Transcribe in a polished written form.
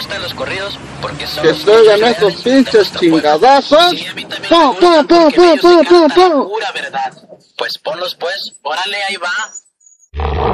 gustan los corridos porque son que se oigan esos pinches chingadazos. Sí, a mí también me gustan porque ellos se cantan la pura verdad. Pues ponlos pues, órale, ahí va.